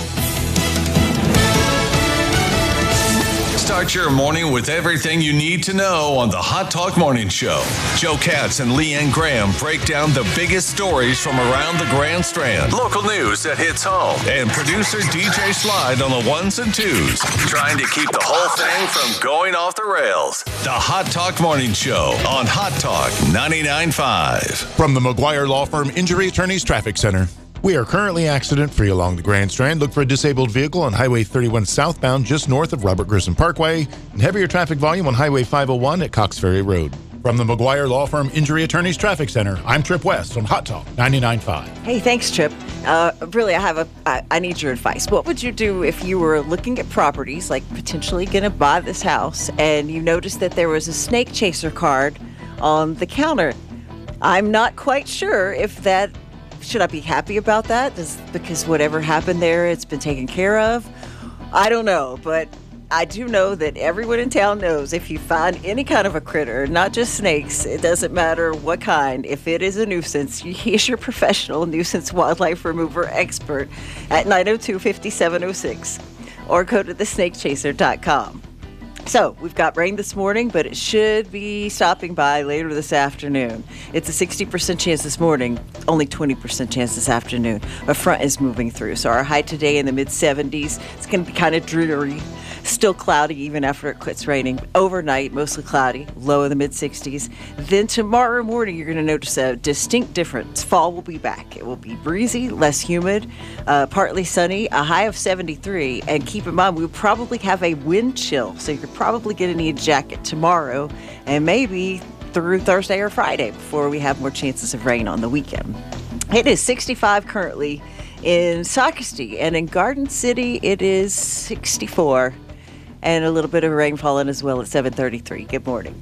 Start your morning with everything you need to know on the Hot Talk Morning Show. Joe Katz and Leanne Graham break down the biggest stories from around the Grand Strand. Local news that hits home. And producer D J Slide on the ones and twos. Trying to keep the whole thing from going off the rails. The Hot Talk Morning Show on Hot Talk ninety-nine point five. From the McGuire Law Firm Injury Attorneys Traffic Center. We are currently accident-free along the Grand Strand. Look for a disabled vehicle on Highway thirty-one southbound just north of Robert Grissom Parkway, and heavier traffic volume on Highway five oh one at Cox Ferry Road. From the McGuire Law Firm Injury Attorneys Traffic Center, I'm Trip West on Hot Talk ninety-nine point five. Hey, thanks, Trip. Uh, really, I have a. I, I need your advice. What would you do if you were looking at properties, like potentially going to buy this house, and you noticed that there was a snake chaser card on the counter? I'm not quite sure if that. Should I be happy about that? Does, because whatever happened there, it's been taken care of? I don't know, but I do know that everyone in town knows if you find any kind of a critter, not just snakes, it doesn't matter what kind, if it is a nuisance, he's your professional nuisance wildlife remover expert at nine oh two, five seven oh six or go to the snake chaser dot com. So, we've got rain this morning, but it should be stopping by later this afternoon. It's a sixty percent chance this morning, only twenty percent chance this afternoon. A front is moving through, so our high today in the mid seventies. It's going to be kind of dreary. Still cloudy even after it quits raining. Overnight, mostly cloudy, low in the mid sixties. Then tomorrow morning, you're going to notice a distinct difference. Fall will be back. It will be breezy, less humid, uh, partly sunny, a high of seventy-three. And keep in mind, we'll probably have a wind chill, so you're probably going to need a jacket tomorrow and maybe through Thursday or Friday before we have more chances of rain on the weekend. It is sixty-five currently in Socastee, and in Garden City, it is sixty-four. And a little bit of rain falling as well at seven thirty-three. Good morning.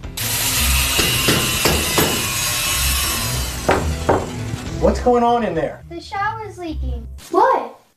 What's going on in there? The shower's leaking. What?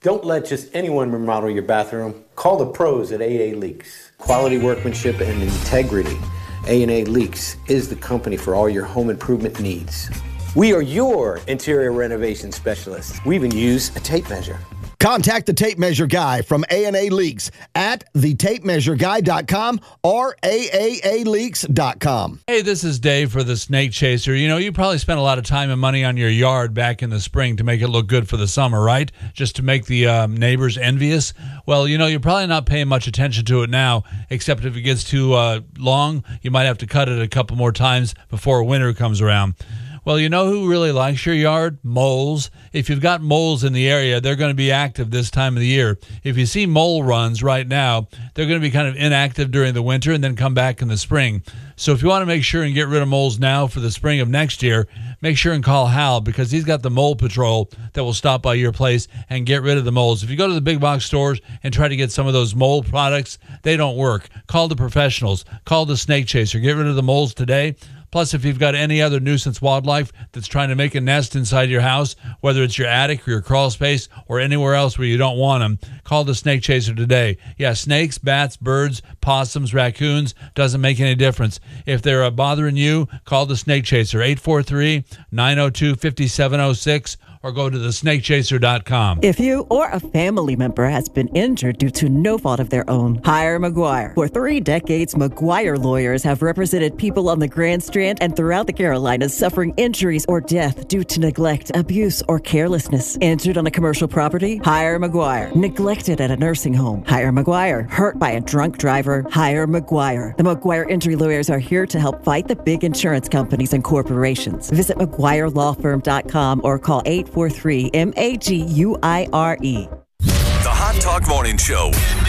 Don't let just anyone remodel your bathroom. Call the pros at A A Leaks. Quality workmanship and integrity. A and A Leaks is the company for all your home improvement needs. We are your interior renovation specialists. We even use a tape measure. Contact the Tape Measure Guy from A and A Leaks at the tape measure guy dot com or A A A leaks dot com. Hey, this is Dave for the Snake Chaser. You know, you probably spent a lot of time and money on your yard back in the spring to make it look good for the summer, right? Just to make the um, neighbors envious. Well, you know, you're probably not paying much attention to it now, except if it gets too uh, long, you might have to cut it a couple more times before winter comes around. Well, you know who really likes your yard? Moles. If you've got moles in the area, they're going to be active this time of the year. If you see mole runs right now, they're going to be kind of inactive during the winter and then come back in the spring. So if you want to make sure and get rid of moles now for the spring of next year, make sure and call Hal because he's got the mole patrol that will stop by your place and get rid of the moles. If you go to the big box stores and try to get some of those mole products, they don't work. Call the professionals. Call the Snake Chaser. Get rid of the moles today. Plus, if you've got any other nuisance wildlife that's trying to make a nest inside your house, whether it's your attic or your crawl space or anywhere else where you don't want them, call the Snake Chaser today. Yeah, snakes, bats, birds, possums, raccoons, doesn't make any difference. If they're uh, bothering you, call the Snake Chaser, eight four three, nine oh two, five seven oh six, or go to the snake chaser dot com. If you or a family member has been injured due to no fault of their own, hire McGuire. For three decades, McGuire lawyers have represented people on the Grand Strand and throughout the Carolinas suffering injuries or death due to neglect, abuse, or carelessness. Injured on a commercial property? Hire McGuire. Neglected at a nursing home? Hire McGuire. Hurt by a drunk driver? Hire McGuire. The McGuire injury lawyers are here to help fight the big insurance companies and corporations. Visit McGuire Law Firm dot com or call eight four three M A G U I R E. The Hot Talk Morning Show.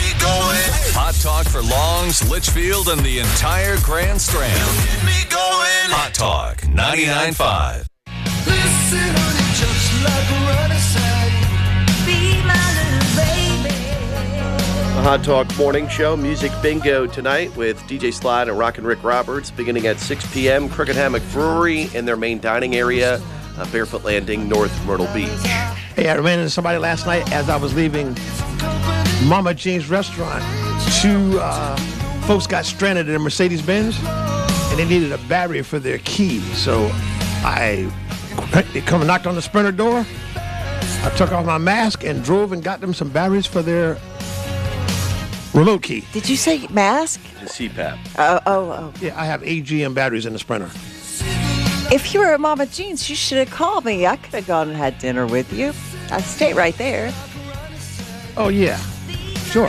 Hot Talk for Longs, Litchfield, and the entire Grand Strand. Hot Talk ninety-nine point five. Listen, honey, just like a running side. Be my little baby. The Hot Talk Morning Show, Music Bingo tonight with D J Slide and Rockin' Rick Roberts beginning at six p.m. Crooked Hammock Brewery in their main dining area. Uh, Barefoot Landing, North Myrtle Beach. Hey, I ran into somebody last night as I was leaving Mama Jean's restaurant. Two uh, folks got stranded in a Mercedes-Benz, and they needed a battery for their key. So I they come and knocked on the Sprinter door. I took off my mask and drove and got them some batteries for their remote key. Did you say mask? The C PAP. Oh, oh, oh. Yeah, I have A G M batteries in the Sprinter. If you were at Mama Jean's, you should have called me. I could have gone and had dinner with you. I'd stay right there. Oh, yeah. Sure.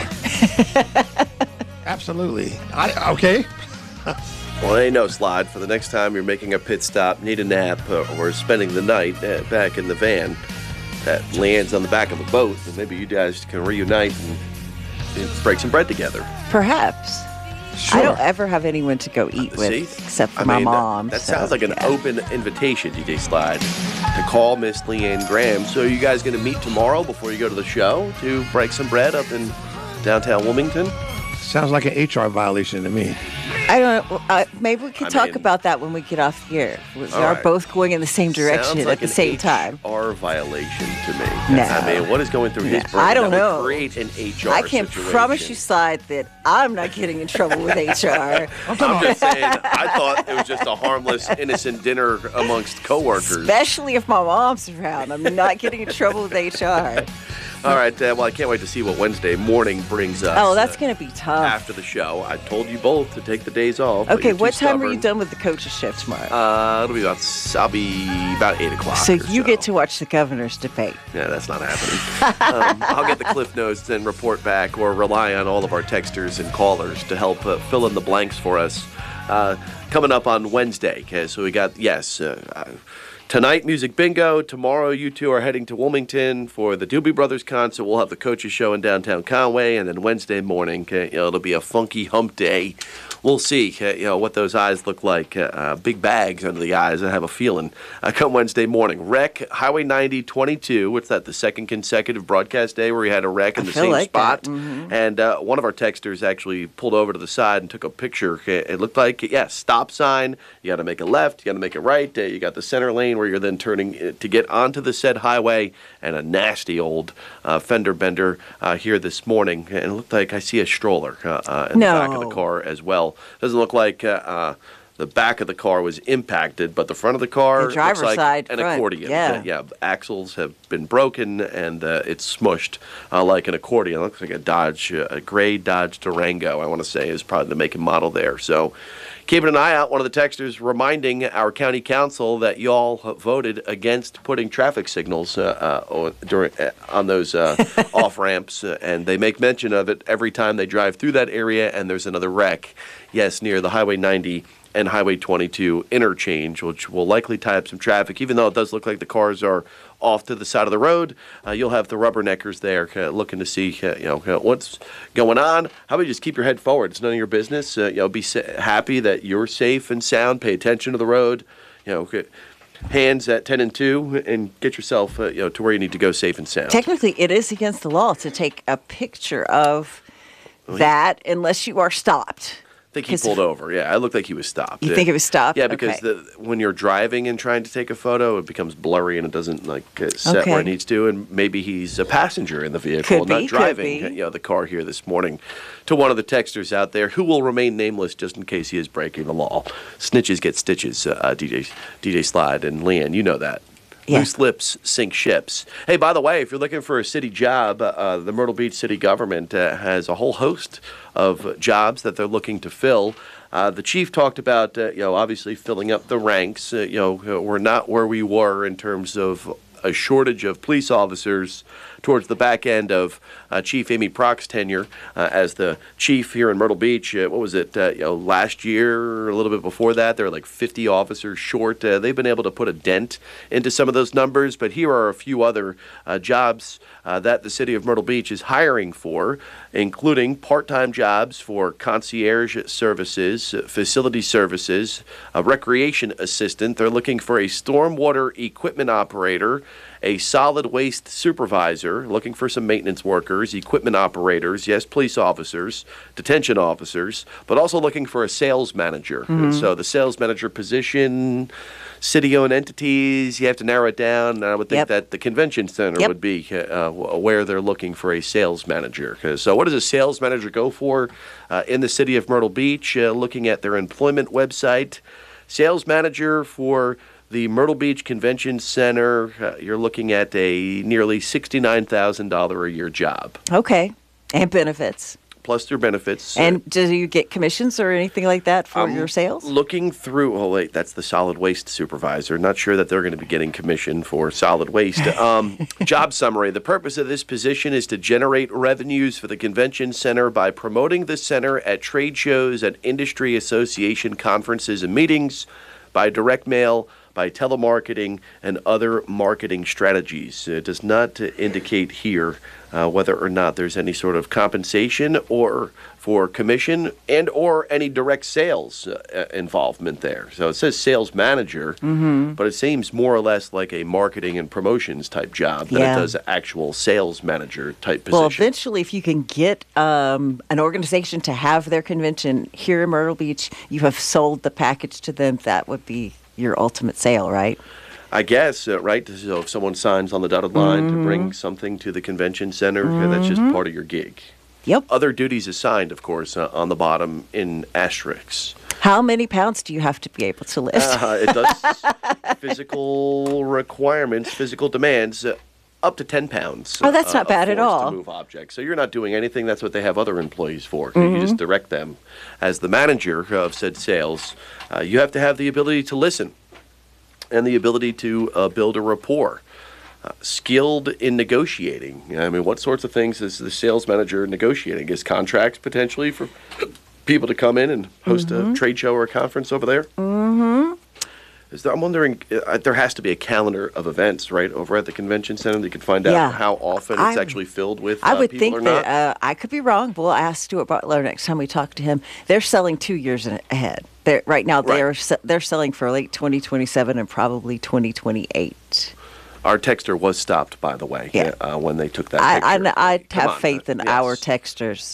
Absolutely. I, okay. Well, ain't no Slide. For the next time you're making a pit stop, need a nap, uh, or spending the night uh, back in the van that lands on the back of a boat, then maybe you guys can reunite and, and break some bread together. Perhaps. Sure. I don't ever have anyone to go eat with See? except for I my mean, mom. That, that so, sounds like an yeah. open invitation, D J Slide, to call Miss Leanne Graham. So are you guys going to meet tomorrow before you go to the show to break some bread up in downtown Wilmington? Sounds like an H R violation to me. I don't know. Uh, maybe we could I talk mean- about that when we get off here. We All are right. both going in the same direction Sounds like at the an same time. H R violation to me. No. I mean, what is going through his No, brain? I don't that know. Would create an H R I can situation? promise you, Slide, that I'm not getting in trouble with H R. I'm just saying, I thought it was just a harmless, innocent dinner amongst coworkers. Especially if my mom's around. I'm not getting in trouble with H R. All right, uh, well, I can't wait to see what Wednesday morning brings us. Oh, that's uh, going to be tough. after the show. I told you both to take the days off. but Okay, you're too what time are you stubborn. done with the coach's shift tomorrow? Uh, it'll be about, I'll be about eight o'clock. so or you get to watch the governor's debate. Yeah, that's not happening. um, I'll get the Cliff Notes and report back, or rely on all of our texters and callers to help uh, fill in the blanks for us. Uh, coming up on Wednesday, okay? So we got, yes, uh, uh, tonight, Music Bingo. Tomorrow, you two are heading to Wilmington for the Doobie Brothers concert. We'll have the Coaches Show in downtown Conway, and then Wednesday morning, okay, you know, it'll be a funky hump day. We'll see, uh, you know, what those eyes look like. Uh, uh, big bags under the eyes, I have a feeling. Uh, come Wednesday morning, wreck Highway ninety twenty-two. What's that? The second consecutive broadcast day where we had a wreck in I the feel same like spot. that. Mhm. And uh, one of our texters actually pulled over to the side and took a picture. It looked like, yeah, stop sign. You got to make a left. You got to make it right. Uh, you got the center lane lane where you're then turning to get onto the said highway, and a nasty old uh, fender bender uh, here this morning. And it looked like I see a stroller uh, uh, in No. the back of the car as well. Doesn't look like uh, uh, the back of the car was impacted, but the front of the car The driver's looks like side an front, accordion. yeah. Uh, yeah, axles have been broken, and uh, it's smushed uh, like an accordion. It looks like a Dodge, uh, a gray Dodge Durango, I want to say, is probably the make and model there. So keeping an eye out. One of the texters reminding our county council that y'all voted against putting traffic signals uh, uh, during uh, on those uh, off ramps, uh, and they make mention of it every time they drive through that area. And there's another wreck, yes, near the Highway ninety and Highway twenty-two interchange, which will likely tie up some traffic. Even though it does look like the cars are off to the side of the road, uh, you'll have the rubberneckers there uh, looking to see, uh, you know, uh, what's going on. How about you just keep your head forward? It's none of your business. Uh, you know, be sa- happy that you're safe and sound. Pay attention to the road. You know, okay, hands at ten and two, and get yourself, uh, you know, to where you need to go safe and sound. Technically, it is against the law to take a picture of that unless you are stopped. I think he pulled over. Yeah, it looked like he was stopped. You think it was stopped? Yeah, because Okay. the, when you're driving and trying to take a photo, it becomes blurry and it doesn't like uh, set Okay. where it needs to. And maybe he's a passenger in the vehicle, Could not be, could driving. be. You know, the car here this morning. To one of the texters out there, who will remain nameless just in case he is breaking the law. Snitches get stitches. Uh, D J D J Slide and Leanne, you know that. Yeah. Loose lips sink ships. Hey, by the way, if you're looking for a city job, uh, the Myrtle Beach city government uh, has a whole host of jobs that they're looking to fill. Uh, the chief talked about, uh, you know, obviously filling up the ranks. Uh, you know, we're not where we were in terms of a shortage of police officers towards the back end of uh, Chief Amy Prock's tenure uh, as the chief here in Myrtle Beach. Uh, what was it? Uh, you know, last year or a little bit before that, there were like fifty officers short. Uh, they've been able to put a dent into some of those numbers, but here are a few other uh, jobs uh, that the city of Myrtle Beach is hiring for, including part-time jobs for concierge services, uh, facility services, a recreation assistant. They're looking for a stormwater equipment operator, a solid waste supervisor, looking for some maintenance workers, equipment operators, yes, police officers, detention officers, but also looking for a sales manager. Mhm. So the sales manager position, city-owned entities, you have to narrow it down. And I would think Yep. that the convention center Yep. would be uh, where they're looking for a sales manager. 'Cause- So what does a sales manager go for uh, in the city of Myrtle Beach? Uh, looking at their employment website, sales manager for the Myrtle Beach Convention Center, uh, you're looking at a nearly sixty-nine thousand dollars a year job, Okay. And benefits. plus their benefits. And do you get commissions or anything like that for I'm your sales? Looking through, oh wait, that's the solid waste supervisor. Not sure that they're going to be getting commission for solid waste. Um, job summary. The purpose of this position is to generate revenues for the convention center by promoting the center at trade shows and industry association conferences and meetings, by direct mail, by telemarketing, and other marketing strategies. It does not uh, indicate here uh, whether or not there's any sort of compensation or for commission and or any direct sales uh, involvement there. So it says sales manager, Mm-hmm. but it seems more or less like a marketing and promotions type job than Yeah. it does actual sales manager type position. Well, eventually, if you can get um, an organization to have their convention here in Myrtle Beach, you have sold the package to them. That would be your ultimate sale, right? I guess, uh, right? So if someone signs on the dotted line Mhm. to bring something to the convention center, uh, that's just Mhm. part of your gig. Yep. Other duties assigned, of course, uh, on the bottom in asterisks. How many pounds do you have to be able to lift? Uh, it does physical requirements, physical demands. Uh, up to ten pounds. Oh, that's uh, not bad of at force all. To move objects. So you're not doing anything. That's what they have other employees for. Mhm. You just direct them. As the manager of said sales, uh, you have to have the ability to listen and the ability to uh, build a rapport. Uh, skilled in negotiating. I mean, what sorts of things is the sales manager negotiating? Is contracts potentially for people to come in and host Mhm. a trade show or a conference over there? Mm-hmm. Is there, I'm wondering, uh, there has to be a calendar of events, right, over at the convention center that you can find out Yeah. how often it's I- actually filled with I uh, would people think or that not. uh, I could be wrong. We'll ask Stuart Butler next time we talk to him. They're selling two years in- ahead. They're, right now, they're se- they're selling for late twenty twenty-seven and probably twenty twenty-eight. Our texter was stopped, by the way, Yeah. uh, when they took that I, picture. I, I Come have on, faith in yes. our texters.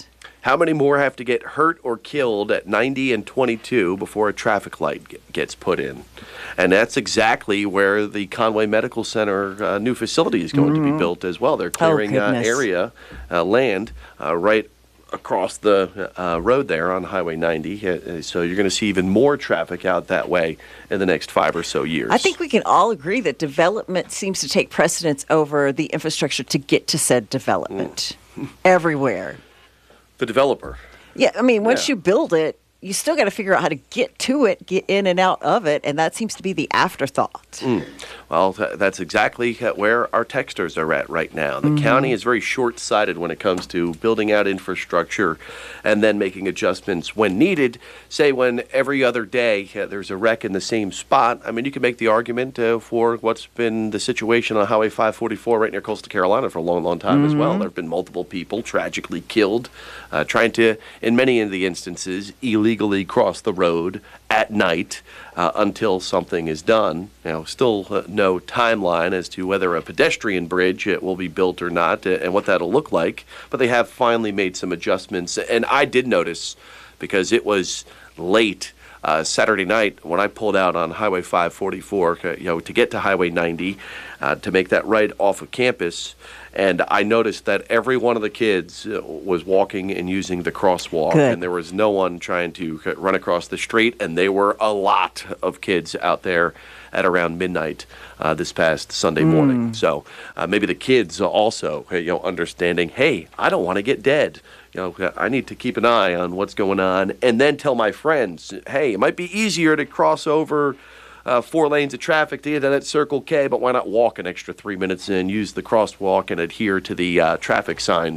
How many more have to get hurt or killed at ninety and twenty-two before a traffic light g- gets put in? And that's exactly where the Conway Medical Center uh, new facility is going mm-hmm. to be built as well. They're clearing oh, uh, area, uh, land, uh, right across the uh, road there on Highway ninety. Uh, so you're going to see even more traffic out that way in the next five or so years. I think we can all agree that development seems to take precedence over the infrastructure to get to said development mm. everywhere. The developer. Yeah, I mean, once yeah. you build it, you still got to figure out how to get to it, get in and out of it, and that seems to be the afterthought. Mm. Well, th- that's exactly where our texters are at right now. The mm-hmm. county is very short-sighted when it comes to building out infrastructure and then making adjustments when needed. Say when every other day uh, there's a wreck in the same spot. I mean, you can make the argument uh, for what's been the situation on Highway five forty-four right near coastal Carolina for a long, long time mm-hmm. as well. There have been multiple people tragically killed uh, trying to, in many of the instances, illegally cross the road at night uh, until something is done. Now, still uh, no timeline as to whether a pedestrian bridge uh, will be built or not uh, and what that'll look like, but they have finally made some adjustments. And I did notice, because it was late uh, Saturday night when I pulled out on Highway five forty-four, uh, you know, to get to Highway ninety, uh, to make that right off of campus, and I noticed that every one of the kids uh, was walking and using the crosswalk, Good. and there was no one trying to c- run across the street, and they were a lot of kids out there at around midnight uh, this past Sunday Mm. morning. So uh, maybe the kids also, you know, understanding, hey, I don't want to get dead. You know, I need to keep an eye on what's going on, and then tell my friends, hey, it might be easier to cross over Uh, four lanes of traffic to get to that Circle K, but why not walk an extra three minutes and use the crosswalk and adhere to the uh, traffic signs